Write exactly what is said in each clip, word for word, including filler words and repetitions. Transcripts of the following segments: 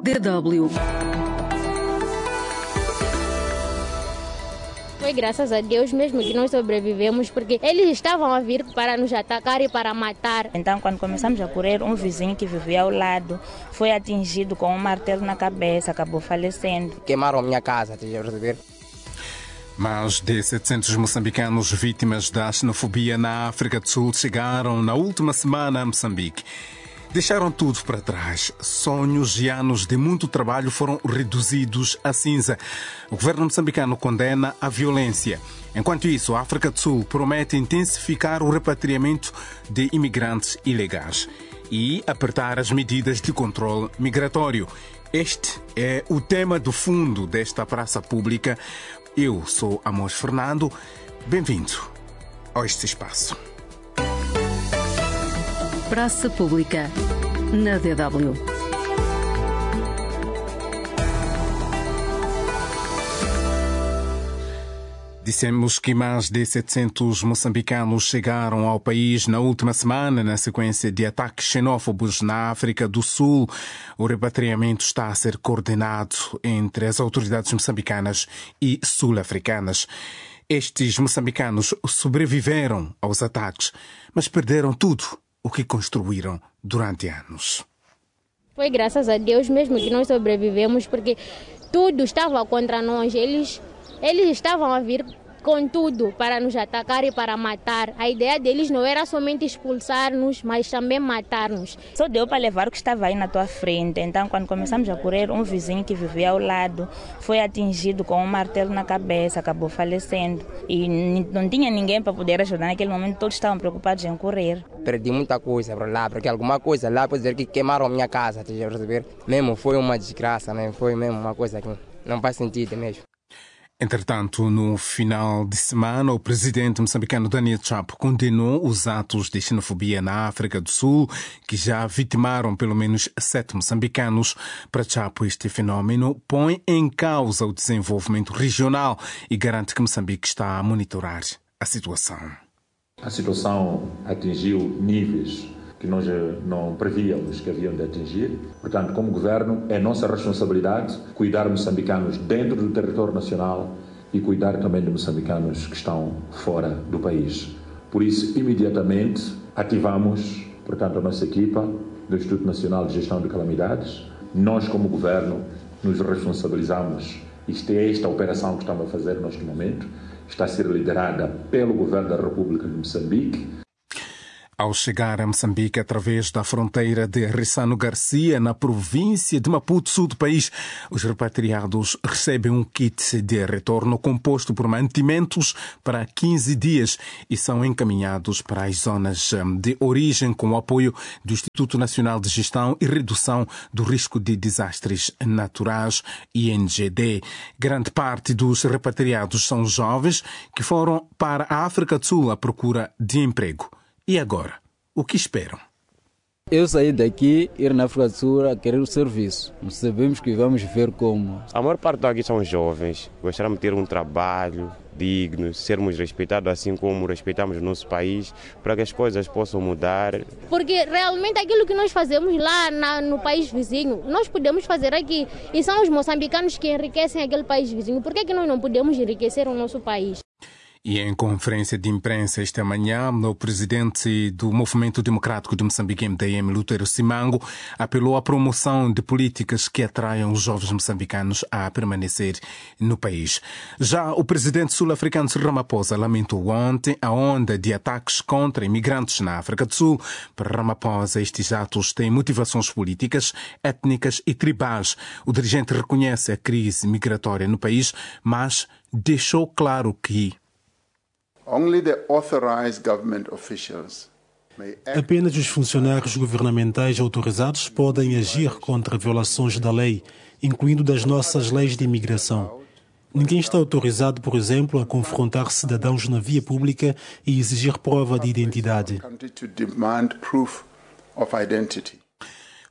D W. Foi graças a Deus mesmo que nós sobrevivemos, porque eles estavam a vir para nos atacar e para matar. Então, quando começamos a correr, um vizinho que vivia ao lado foi atingido com um martelo na cabeça, acabou falecendo. Queimaram a minha casa, estás a perceber? Mais de setecentos moçambicanos vítimas da xenofobia na África do Sul chegaram na última semana a Moçambique. Deixaram tudo para trás. Sonhos e anos de muito trabalho foram reduzidos a cinza. O governo moçambicano condena a violência. Enquanto isso, a África do Sul promete intensificar o repatriamento de imigrantes ilegais e apertar as medidas de controle migratório. Este é o tema do fundo desta praça pública. Eu sou Amós Fernando. Bem-vindo a este espaço. Praça Pública, na D W. Dissemos que mais de setecentos moçambicanos chegaram ao país na última semana na sequência de ataques xenófobos na África do Sul. O repatriamento está a ser coordenado entre as autoridades moçambicanas e sul-africanas. Estes moçambicanos sobreviveram aos ataques, mas perderam tudo o que construíram durante anos. Foi graças a Deus mesmo que nós sobrevivemos, porque tudo estava contra nós. Eles, eles estavam a vir com tudo para nos atacar e para matar. A ideia deles não era somente expulsar-nos, mas também matar-nos. Só deu para levar o que estava aí na tua frente. Então, quando começamos a correr, um vizinho que vivia ao lado foi atingido com um martelo na cabeça, acabou falecendo. E não tinha ninguém para poder ajudar. Naquele momento, todos estavam preocupados em correr. Perdi muita coisa para lá, porque alguma coisa lá pode dizer que queimaram a minha casa, estás a perceber? Mesmo foi uma desgraça, mesmo, foi mesmo uma coisa que não faz sentido mesmo. Entretanto, no final de semana, o presidente moçambicano Daniel Chapo condenou os atos de xenofobia na África do Sul, que já vitimaram pelo menos sete moçambicanos. Para Chapo, este fenómeno põe em causa o desenvolvimento regional e garante que Moçambique está a monitorar a situação. A situação atingiu níveis que nós não prevíamos que haviam de atingir. Portanto, como governo, é nossa responsabilidade cuidar de moçambicanos dentro do território nacional e cuidar também de moçambicanos que estão fora do país. Por isso, imediatamente, ativamos, portanto, a nossa equipa do Instituto Nacional de Gestão de Calamidades. Nós, como governo, nos responsabilizamos. Isto é esta operação que estamos a fazer neste momento. Está a ser liderada pelo Governo da República de Moçambique. Ao chegar a Moçambique através da fronteira de Rissano Garcia, na província de Maputo, sul do país, os repatriados recebem um kit de retorno composto por mantimentos para quinze dias e são encaminhados para as zonas de origem com o apoio do Instituto Nacional de Gestão e Redução do Risco de Desastres Naturais, I N G D. Grande parte dos repatriados são jovens que foram para a África do Sul à procura de emprego. E agora, o que esperam? Eu saí daqui, ir na África do Sul a querer o serviço. Não sabemos que vamos ver como. A maior parte daqui são jovens, gostaram de ter um trabalho digno, sermos respeitados assim como respeitamos o nosso país, para que as coisas possam mudar. Porque realmente aquilo que nós fazemos lá na, no país vizinho, nós podemos fazer aqui. E são os moçambicanos que enriquecem aquele país vizinho. Por que, que nós não podemos enriquecer o nosso país? E em conferência de imprensa esta manhã, o presidente do Movimento Democrático de Moçambique, M D M, Lutero Simango, apelou à promoção de políticas que atraiam os jovens moçambicanos a permanecer no país. Já o presidente sul-africano Cyril Ramaphosa lamentou ontem a onda de ataques contra imigrantes na África do Sul. Para Ramaphosa, estes atos têm motivações políticas, étnicas e tribais. O dirigente reconhece a crise migratória no país, mas deixou claro que Only the authorized government officials may act. Apenas os funcionários governamentais autorizados podem agir contra violações da lei, incluindo das nossas leis de imigração. Ninguém está autorizado, por exemplo, a confrontar cidadãos na via pública e exigir prova de identidade.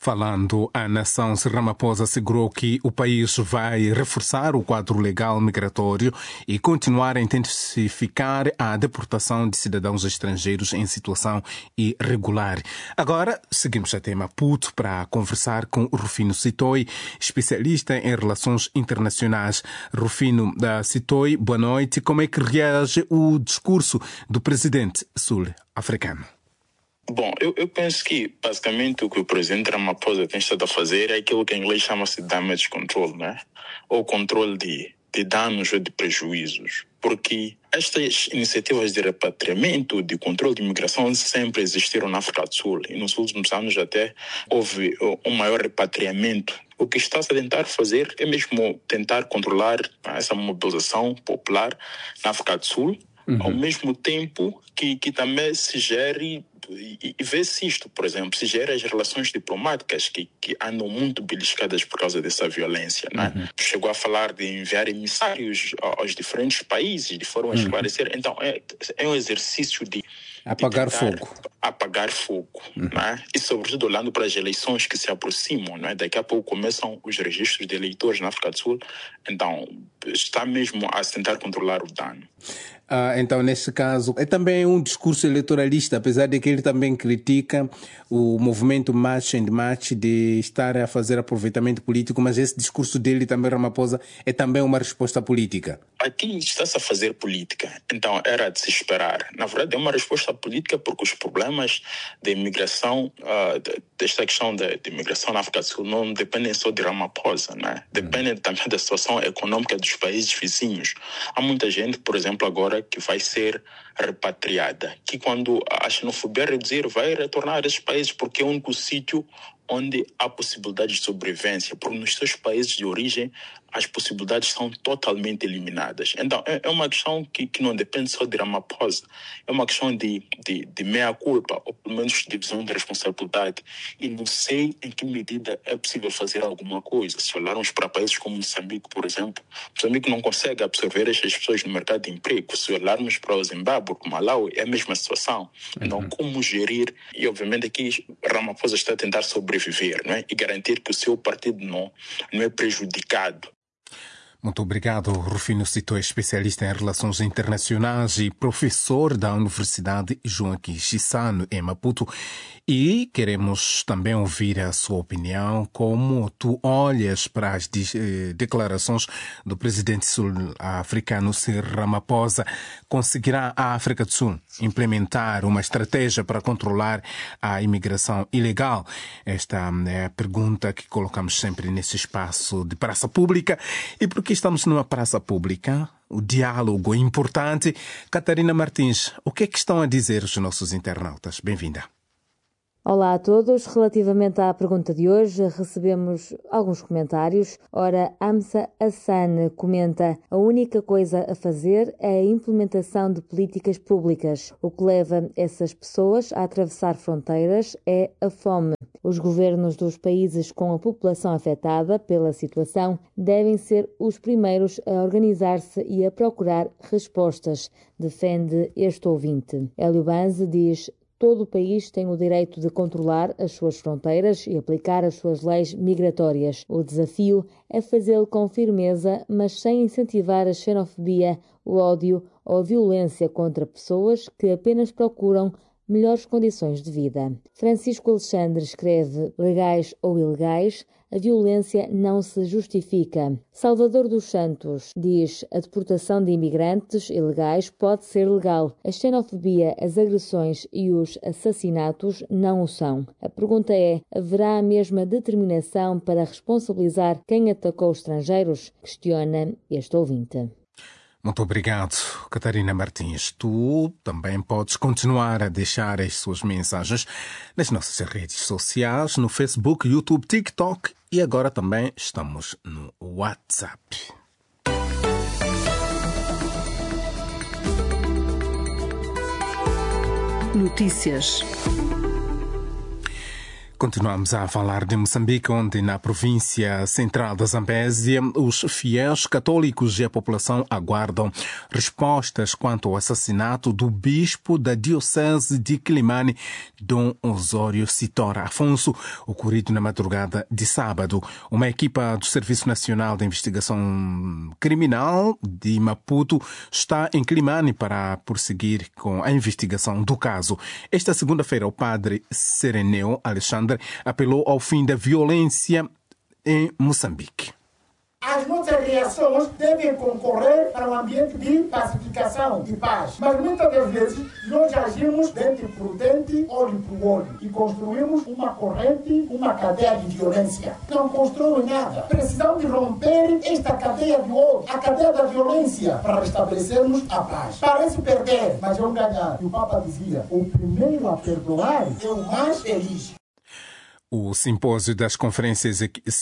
Falando à nação, Ramaphosa assegurou que o país vai reforçar o quadro legal migratório e continuar a intensificar a deportação de cidadãos estrangeiros em situação irregular. Agora, seguimos até Maputo para conversar com Rufino Sitoi, especialista em relações internacionais. Rufino da Sitoi, boa noite. Como é que reage o discurso do presidente sul-africano? Bom, eu, eu penso que basicamente o que o presidente Ramaphosa tem estado a fazer é aquilo que em inglês chama-se damage control, né? Ou controle de, de danos ou de prejuízos. Porque estas iniciativas de repatriamento, de controle de imigração sempre existiram na África do Sul. E nos últimos anos até houve um maior repatriamento. O que está a tentar fazer é mesmo tentar controlar essa mobilização popular na África do Sul, uhum. ao mesmo tempo que, que também se gere e, e vê-se isto, por exemplo, se gera as relações diplomáticas que, que andam muito beliscadas por causa dessa violência. Né? Uhum. Chegou a falar de enviar emissários aos diferentes países de forma a uhum. esclarecer. Então, é, é um exercício de apagar de fogo. Apagar fogo. Uhum. Né? E, sobretudo, olhando para as eleições que se aproximam. Né? Daqui a pouco começam os registros de eleitores na África do Sul. Então, está mesmo a tentar controlar o dano. Ah, então, neste caso, é também um discurso eleitoralista, apesar de que ele também critica o movimento March and March de estar a fazer aproveitamento político, mas esse discurso dele também, Ramaphosa, é também uma resposta política. Aqui está-se a fazer política, então era de se esperar. Na verdade, é uma resposta política porque os problemas de imigração, uh, desta questão de, de imigração na África do Sul, não dependem só de Ramaphosa, né? Dependem também da situação econômica dos países vizinhos. Há muita gente, por exemplo, agora que vai ser repatriada, que quando a xenofobia reduzir vai retornar a esses países porque é o único sítio onde há possibilidade de sobrevivência, porque nos seus países de origem as possibilidades são totalmente eliminadas. Então, é uma questão que, que não depende só de Ramaphosa, é uma questão de, de, de meia-culpa, ou pelo menos de divisão de responsabilidade. E não sei em que medida é possível fazer alguma coisa. Se olharmos para países como Moçambique, por exemplo, Moçambique não consegue absorver estas pessoas no mercado de emprego. Se olharmos para o Zimbábue, para o Malawi, é a mesma situação. Então, uhum. como gerir? E, obviamente, aqui Ramaphosa está a tentar sobreviver, não é? E garantir que o seu partido não, não é prejudicado. Muito obrigado, Rufino Sitoi, especialista em relações internacionais e professor da Universidade Joaquim Chissano, em Maputo. E queremos também ouvir a sua opinião, como tu olhas para as de- declarações do presidente sul-africano Cyril Ramaphosa. Conseguirá a África do Sul implementar uma estratégia para controlar a imigração ilegal? Esta é a pergunta que colocamos sempre nesse espaço de praça pública. E porque estamos numa praça pública, o diálogo é importante. Catarina Martins, o que é que estão a dizer os nossos internautas? Bem-vinda. Olá a todos. Relativamente à pergunta de hoje, recebemos alguns comentários. Ora, Amsa Hassan comenta: a única coisa a fazer é a implementação de políticas públicas. O que leva essas pessoas a atravessar fronteiras é a fome. Os governos dos países com a população afetada pela situação devem ser os primeiros a organizar-se e a procurar respostas, defende este ouvinte. Hélio Banze diz: todo o país tem o direito de controlar as suas fronteiras e aplicar as suas leis migratórias. O desafio é fazê-lo com firmeza, mas sem incentivar a xenofobia, o ódio ou a violência contra pessoas que apenas procuram melhores condições de vida. Francisco Alexandre escreve: legais ou ilegais, a violência não se justifica. Salvador dos Santos diz: a deportação de imigrantes ilegais pode ser legal. A xenofobia, as agressões e os assassinatos não o são. A pergunta é: haverá a mesma determinação para responsabilizar quem atacou os estrangeiros? Questiona este ouvinte. Muito obrigado, Catarina Martins. Tu também podes continuar a deixar as suas mensagens nas nossas redes sociais, no Facebook, YouTube, TikTok e agora também estamos no WhatsApp. Notícias. Continuamos a falar de Moçambique, onde na província central da Zambésia, os fiéis católicos e a população aguardam respostas quanto ao assassinato do bispo da diocese de Quilimane, Dom Osório Sitora Afonso, ocorrido na madrugada de sábado. Uma equipa do Serviço Nacional de Investigação Criminal de Maputo está em Quilimane para prosseguir com a investigação do caso. Esta segunda-feira, o padre Sereneu Alexandre apelou ao fim da violência em Moçambique. As nossas reações devem concorrer para um ambiente de pacificação, de paz. Mas muitas das vezes nós agimos dente por dente, olho por olho e construímos uma corrente, uma cadeia de violência. Não construímos nada. Precisamos romper esta cadeia de ódio, a cadeia da violência, para restabelecermos a paz. Parece perder, mas é um ganhar. E o Papa dizia, o primeiro a perdoar é o mais feliz. O simpósio das conferências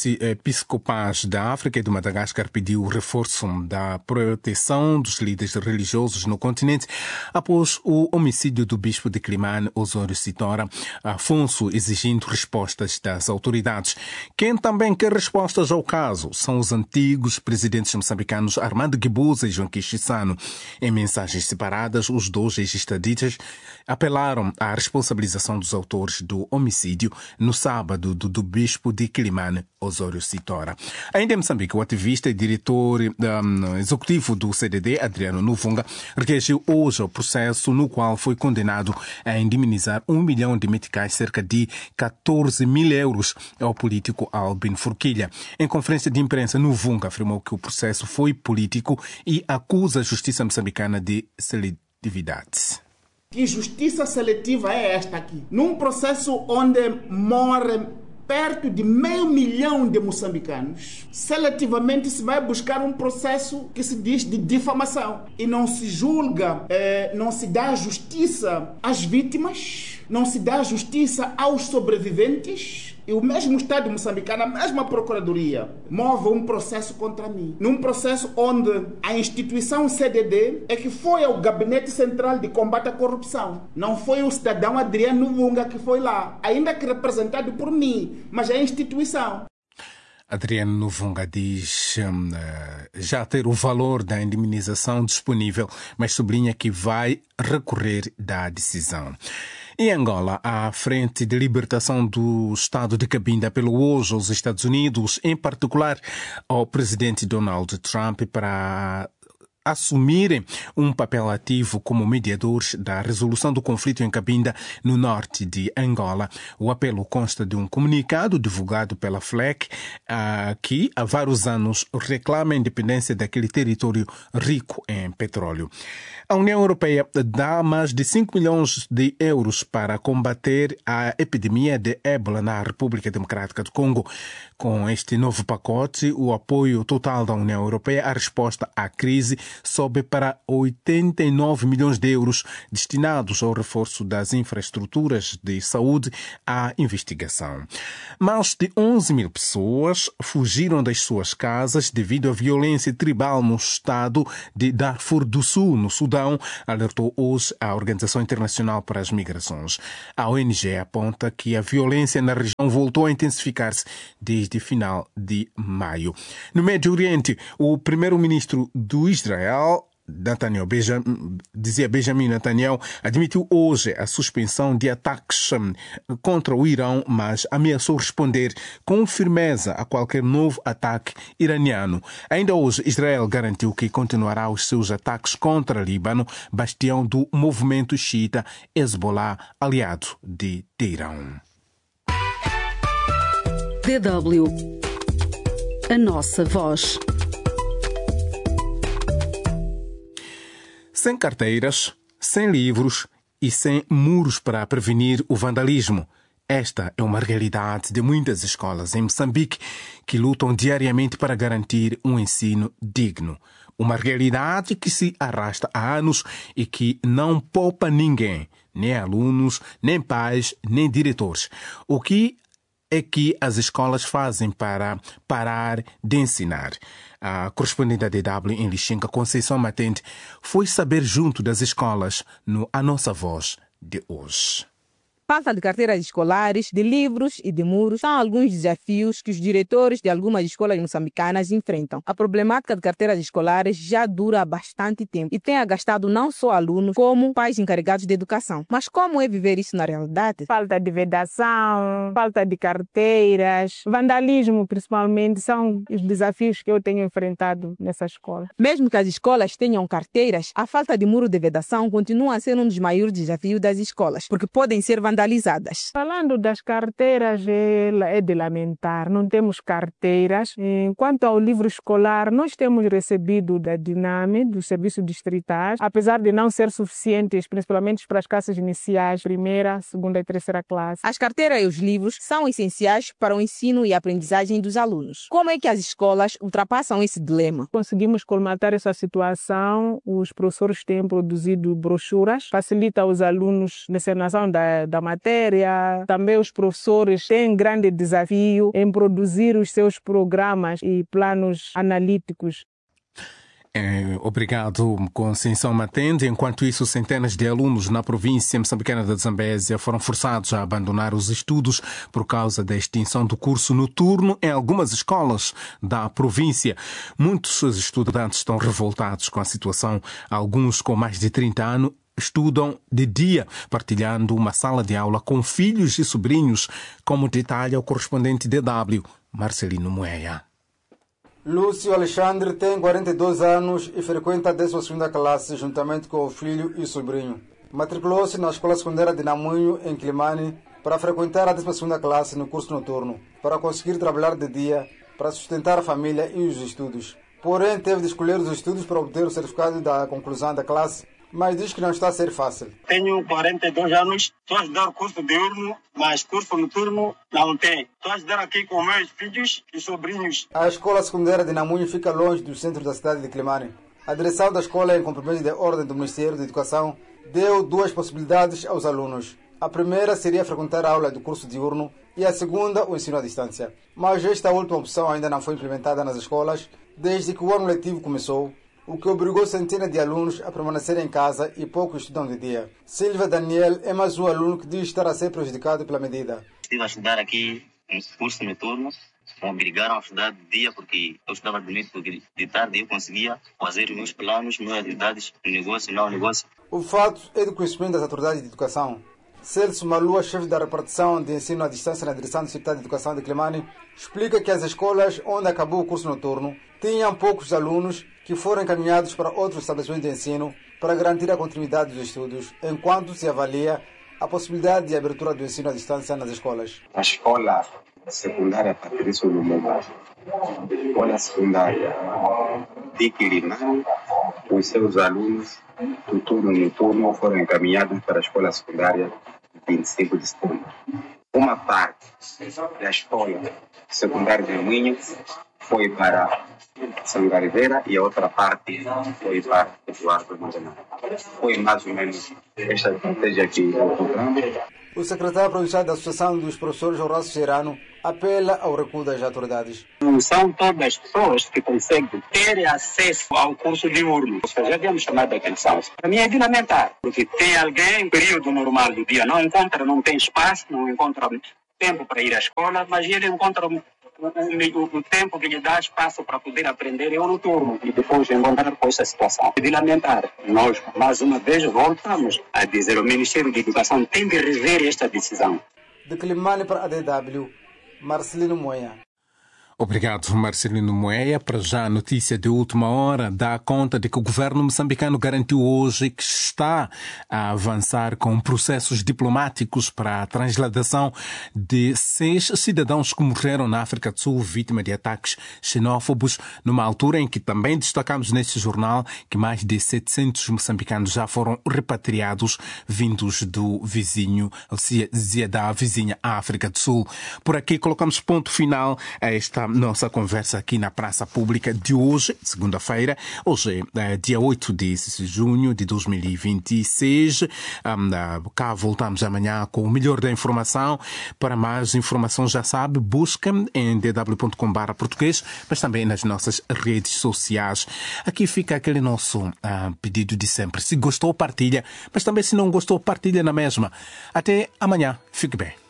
episcopais da África e do Madagascar pediu o reforço da proteção dos líderes religiosos no continente após o homicídio do bispo de Quilimane, Osório Sitora Afonso, exigindo respostas das autoridades. Quem também quer respostas ao caso são os antigos presidentes moçambicanos Armando Guebuza e Joaquim Chissano. Em mensagens separadas, os dois ex-estadistas apelaram à responsabilização dos autores do homicídio no sábado Do, do bispo de Quilimane, Osório Sitora. Ainda em Moçambique, o ativista e diretor um, executivo do C D D, Adriano Novunga, reagiu hoje ao processo no qual foi condenado a indemnizar um milhão de meticais, cerca de catorze mil euros, ao político Albin Forquilha. Em conferência de imprensa, Novunga afirmou que o processo foi político e acusa a justiça moçambicana de seletividade. Que justiça seletiva é esta aqui? Num processo onde morre perto de meio milhão de moçambicanos, seletivamente se vai buscar um processo que se diz de difamação. E não se julga, eh, não se dá justiça às vítimas, não se dá justiça aos sobreviventes. E o mesmo Estado moçambicano, a mesma Procuradoria, move um processo contra mim. Num processo onde a instituição C D D é que foi ao Gabinete Central de Combate à Corrupção. Não foi o cidadão Adriano Novunga que foi lá, ainda que representado por mim, mas é a instituição. Adriano Novunga diz um, já ter o valor da indemnização disponível, mas sublinha que vai recorrer da decisão. Em Angola, a Frente de Libertação do Estado de Cabinda apelou hoje aos Estados Unidos, em particular ao presidente Donald Trump, para assumirem um papel ativo como mediadores da resolução do conflito em Cabinda, no norte de Angola. O apelo consta de um comunicado divulgado pela F L E C, que há vários anos reclama a independência daquele território rico em petróleo. A União Europeia dá mais de cinco milhões de euros para combater a epidemia de ébola na República Democrática do Congo. Com este novo pacote, o apoio total da União Europeia à resposta à crise sobe para oitenta e nove milhões de euros, destinados ao reforço das infraestruturas de saúde à investigação. Mais de onze mil pessoas fugiram das suas casas devido à violência tribal no estado de Darfur do Sul, no Sudão, alertou hoje a Organização Internacional para as Migrações. A O N G aponta que a violência na região voltou a intensificar-se desde final de maio. No Médio Oriente, o primeiro-ministro do Israel, Netanyahu, Benja, dizia Benjamin Netanyahu, admitiu hoje a suspensão de ataques contra o Irão, mas ameaçou responder com firmeza a qualquer novo ataque iraniano. Ainda hoje, Israel garantiu que continuará os seus ataques contra Líbano, bastião do movimento xiita Hezbollah, aliado de Teherão. D W. A nossa voz. Sem carteiras, sem livros e sem muros para prevenir o vandalismo. Esta é uma realidade de muitas escolas em Moçambique que lutam diariamente para garantir um ensino digno. Uma realidade que se arrasta há anos e que não poupa ninguém, nem alunos, nem pais, nem diretores. O que é que as escolas fazem para parar de ensinar? A correspondente da D W em Lixinga, Conceição Matente, foi saber junto das escolas no A Nossa Voz de hoje. falta de carteiras escolares, de livros e de muros são alguns desafios que os diretores de algumas escolas moçambicanas enfrentam. A problemática de carteiras escolares já dura há bastante tempo e tem agastado não só alunos, como pais encarregados de educação. Mas como é viver isso na realidade? Falta de vedação, falta de carteiras, vandalismo principalmente, são os desafios que eu tenho enfrentado nessa escola. Mesmo que as escolas tenham carteiras, a falta de muro de vedação continua a ser um dos maiores desafios das escolas, porque podem ser vandalizadas. Falando das carteiras, é de lamentar, não temos carteiras. Quanto ao livro escolar, nós temos recebido da Diname, do Serviço Distritais, apesar de não ser suficientes, principalmente para as classes iniciais, primeira, segunda e terceira classe. As carteiras e os livros são essenciais para o ensino e a aprendizagem dos alunos. Como é que as escolas ultrapassam esse dilema? Conseguimos colmatar essa situação. Os professores têm produzido brochuras, facilita aos alunos na encenação da, da matéria. Também os professores têm grande desafio em produzir os seus programas e planos analíticos. É, obrigado, Conceição Matende. Enquanto isso, centenas de alunos na província moçambicana da Zambésia foram forçados a abandonar os estudos por causa da extinção do curso noturno em algumas escolas da província. Muitos estudantes estão revoltados com a situação. Alguns com mais de trinta anos estudam de dia, partilhando uma sala de aula com filhos e sobrinhos, como detalha o correspondente D W, Marcelino Moeia. Lúcio Alexandre tem quarenta e dois anos e frequenta a décima segunda classe juntamente com o filho e o sobrinho. Matriculou-se na escola secundária de Namunho, em Quilimane, para frequentar a décima segunda classe no curso noturno, para conseguir trabalhar de dia, para sustentar a família e os estudos. Porém, teve de escolher os estudos para obter o certificado da conclusão da classe, mas diz que não está a ser fácil. Tenho quarenta e dois anos, estou a estudar curso diurno, mas curso noturno não tem. Estou a estudar aqui com meus filhos e sobrinhos. A escola secundária de Namunho fica longe do centro da cidade de Quilimane. A direção da escola, em cumprimento da ordem do Ministério da Educação, deu duas possibilidades aos alunos. A primeira seria frequentar a aula do curso diurno e a segunda, o ensino à distância. Mas esta última opção ainda não foi implementada nas escolas desde que o ano letivo começou, o que obrigou centenas de alunos a permanecerem em casa e poucos estudam de dia. Silvia Daniel é mais um aluno que diz estar a ser prejudicado pela medida. Estive a estudar aqui no curso noturno, me obrigaram a estudar de dia porque eu estudava de noite, porque de tarde eu conseguia fazer os meus planos, minhas atividades, o negócio, não o negócio. O fato é do conhecimento das autoridades de educação. Celso Malua, chefe da repartição de ensino à distância na direção do Secretário de Educação de Quilimane, explica que as escolas onde acabou o curso noturno tinham poucos alunos que foram encaminhados para outros estabelecimentos de ensino para garantir a continuidade dos estudos, enquanto se avalia a possibilidade de abertura do ensino à distância nas escolas. A escola secundária Patrício Lumumba, a escola secundária de Quilimane, os seus alunos do turno noturno foram encaminhados para a escola secundária vinte e cinco de setembro. Uma parte da escola secundária de Minho foi para São Gariveira e a outra parte foi para Eduardo Montenegro. Foi mais ou menos esta estratégia que encontramos. O secretário provincial da Associação dos Professores, Horácio Gerano, apela ao recuo das autoridades. Não são todas as pessoas que conseguem ter acesso ao curso diurno. Ou seja, já devemos chamar de atenção. Para mim é de lamentar, porque tem alguém no período normal do dia, não encontra, não tem espaço, não encontra tempo para ir à escola, mas ele encontra o, o, o tempo que lhe dá espaço para poder aprender é o noturno e depois encontrar com essa situação. É de lamentar. Nós, mais uma vez, voltamos a dizer o Ministério da Educação tem de rever esta decisão. De Quilimane para a D W, Marcelino Moeia. Obrigado, Marcelino Moeia. Para já, a notícia de última hora dá conta de que o governo moçambicano garantiu hoje que está a avançar com processos diplomáticos para a transladação de seis cidadãos que morreram na África do Sul vítima de ataques xenófobos, numa altura em que também destacamos neste jornal que mais de setecentos moçambicanos já foram repatriados vindos do vizinho, ou seja, da vizinha África do Sul. Por aqui colocamos ponto final a esta nossa conversa aqui na Praça Pública de hoje, segunda-feira. Hoje é dia oito de junho de dois mil e vinte e seis. Um, cá voltamos amanhã com o melhor da informação. Para mais informação, já sabe, busca em d w ponto com barra português, mas também nas nossas redes sociais. Aqui fica aquele nosso uh, pedido de sempre. Se gostou, partilha, mas também se não gostou, partilha na mesma. Até amanhã. Fique bem.